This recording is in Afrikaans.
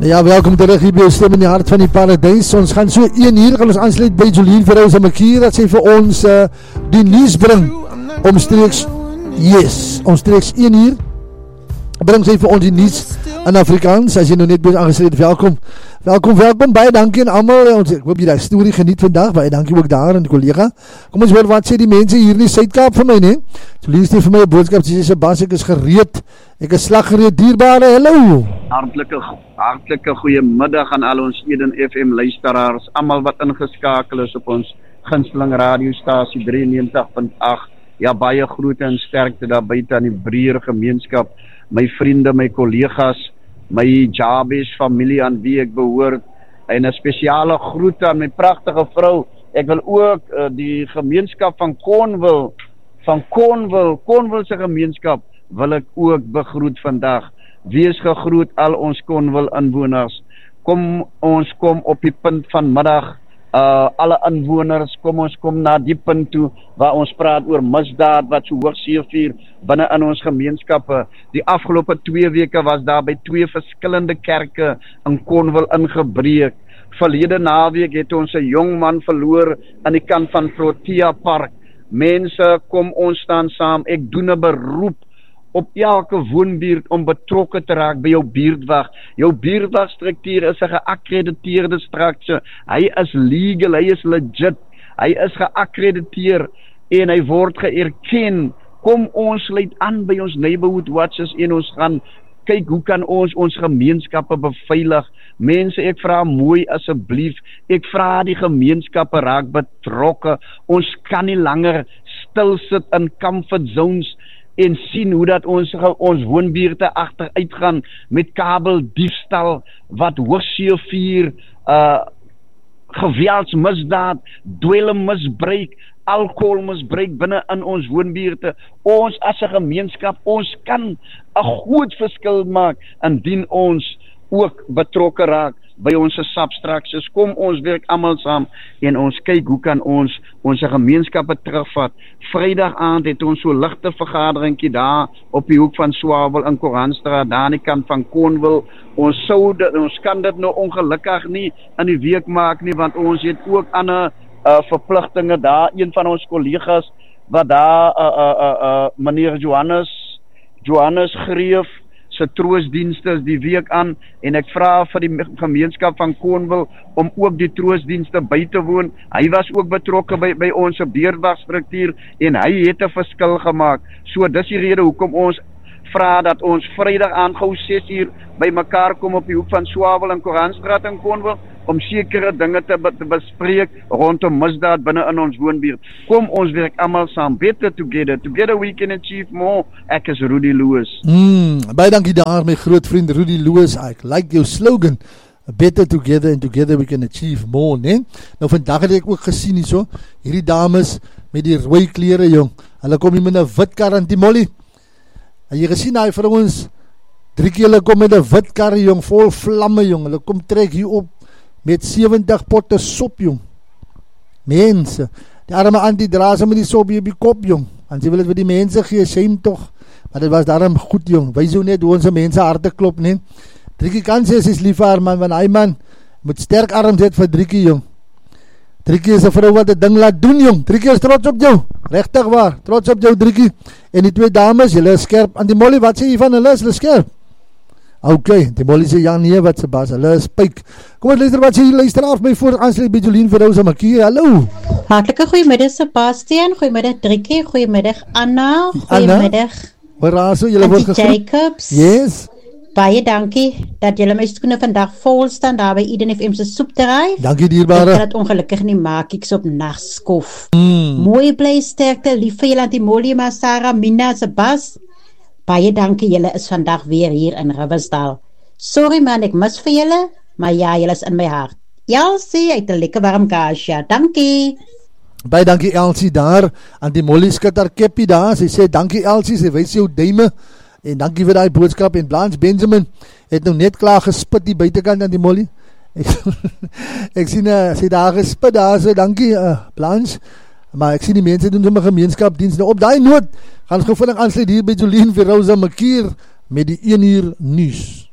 Ja, welkom terug hier by jou stem in die hart van die paradijs. Ons gaan so 1 uur, gaan ons aansluit by Jolien Verhouza Makier, dat sy vir ons die nuus bring, omstreeks 1 uur, bring sy vir ons die nuus in Afrikaans. As jy nou net by aangesluit, welkom, baie dankie aan almal. Ek hoop jy die storie geniet vandag, baie dankie ook daar aan die collega. Kom ons hoor, wat sê die mense hier in die Suidkaap vir my, nee? Jolien stuur vir my 'n boodskap, sy sê, Sebas, ek is gereed, ek is slaggereed, dierbare, hallo. Hartlike goeiemiddag aan al ons Eden FM luisteraars, almal wat ingeskakel is op ons gunsteling radiostasie 93.8. Ja, baie groete en sterkte daar buite aan die breër gemeenskap, my vriende, my kollegas, my Jabes familie aan wie ek behoort, en 'n spesiale groete aan my pragtige vrou. Ek wil ook die gemeenskap van Cornwall se gemeenskap wil ek ook begroet vandag. Wees gegroet al ons Cornwall inwoners. Ons kom op die punt van middag, alle inwoners, kom na die punt toe, waar ons praat oor misdaad, wat so hoog seevier binne in ons gemeenskappe. Die afgelope 2 weke was daar by 2 verskillende kerke in Cornwall ingebreek. Verlede naweek het ons 'n jong man verloor aan die kant van Protea Park. Mense, kom ons staan saam, ek doen 'n beroep op elke woonbuurt om betrokke te raak by jou buurtwag. Jou buurtwagstruktuur is 'n geakkrediteerde struktuur. Hy is legal, hy is legit, hy is geakkrediteer en hy word geerken. Kom ons sluit aan by ons neighborhood watches en ons gaan kyk hoe kan ons gemeenskappe beveilig. Mense, ek vra mooi asseblief, ek vra die gemeenskappe raak betrokke. Ons kan nie langer stil sit in comfort zones en sien hoe dat ons woonbuurte agteruit gaan met kabeldiefstal, wat hoogseevier, geweldsmisdaad, dwelmmisbruik, alkoholmisbruik binne in ons woonbuurte. Ons as 'n gemeenskap, ons kan 'n groot verskil maak indien ons ook betrokke raak by ons substructures. Kom ons werk almal saam en ons kyk hoe kan ons gemeenskappe terugvat. Vrydag aand het ons so ligte vergaderingkie daar op die hoek van Swavel in Koranstraat, daar aan die kant van Cornwall. Ons kan dit nou ongelukkig nie in die week maak nie, want ons het ook ander verpligtinge daar. Een van ons kollegas wat daar meneer Johannes Greef se troostdienste is die week aan, en ek vra vir die gemeenskap van Cornwall om ook die troostdienste by te woon. Hy was ook betrokke by ons buurtwagstruktuur en hy het 'n verskil gemaak. So dis die rede hoekom ons vra dat ons Vrydag aand gou 6 uur by mekaar kom op die hoek van Swavel en Koranstraat in Cornwall om sekere dinge te bespreek rondom misdaad binne in ons woonbuurt. Kom ons werk almal saam, better together we can achieve more. Ek is Rudy Lewis. Baie dankie daar my groot vriend Rudy Lewis. Ek like jou slogan, better together and together we can achieve more, nee? Nou vandag het ek ook gesien hierso, hierdie dames met die rooi klere, jong, hulle kom hier met 'n wit kar aan die molly. En jy gesien hy vir ons 3 keer hulle kom met 'n wit kar, jong, vol vlamme, jong. Hulle kom trek hier op met 70 potte sop, jong. Mense, die arme auntie dra se met die sop hier op die kop, jong. En sy wil dit vir die mense gee, shame toch. Maar dit was daarom goed, jong. Wys jou net hoe ons mense harte klop, nee. Driekie kan sê, sy is lief vir haar man, want hy man moet sterk arms het vir Driekie, jong. Driekie is 'n vrou wat 'n ding laat doen, jong. Driekie is trots op jou. Regtig waar, trots op jou, Driekie. En die 2 dames, julle is skerp. Aan die Molly, wat sê jy van hulle? Is hulle skerp? Ok, die Molly sê ja nee, wat se bas, hulle is pyk. Kom ons luister wat sê jy, luister af my voor aansluit by Jolien Verhouza Makier. Hallo. Hartlike goeiemiddag Sebastian, goeiemiddag Driekie, goeiemiddag Anna, goeiemiddag Waraso, julle word gegroet. Jacobs. Yes. Baie dankie dat julle my skoene vandag vol staan daar by Eden FM se soepterrein. Dankie dierbare. Ek kan dit ongelukkig nie maak, ek's op nagskof. Mooi bly sterkte, lief vir julle aan die Molly, maar Sarah, Mina, Sebas. Baie dankie, julle is vandag weer hier in Riversdal. Sorry man, ek mis vir julle, maar ja, julle is in my hart. Elsie, uit 'n lekker warm Kasia. Dankie. Baie dankie Elsie daar aan die Molly skud haar keppie daar. Sy sê dankie Elsie, sy wys jou duime. En dankie vir daai boodskap. En Blanche Benjamin het nou net klaar gespit die buitekant aan die Molly. Ek sien sy daar gespit daar, so dankie Blanche. Maar ek sien die mense doen sommer gemeenskapdiens. Nou op daai noot gaan ons gou vinnig aansluit hier by Jolien Verhouza Makier met die 1 uur nuus.